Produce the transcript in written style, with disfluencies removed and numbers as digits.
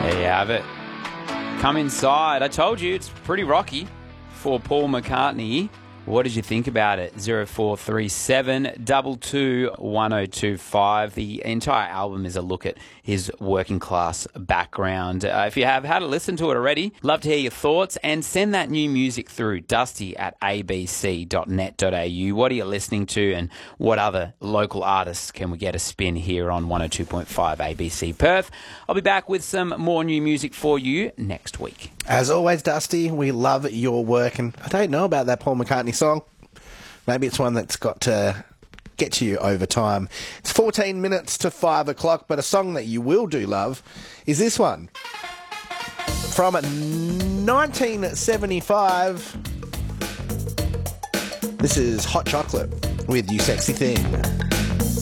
There you have it. Come Inside. I told you it's pretty rocky for Paul McCartney. What did you think about it? 0437 22 1025. The entire album is a look at his working class background. If you have had a listen to it already, love to hear your thoughts and send that new music through dusty@abc.net.au. What are you listening to and what other local artists can we get a spin here on 102.5 ABC Perth? I'll be back with some more new music for you next week. As always, Dusty, we love your work, and I don't know about that Paul McCartney song. Maybe it's one that's got to get to you over time. It's 14 minutes to 5 o'clock, but a song that you will do love is this one. From 1975, this is Hot Chocolate with You Sexy Thing.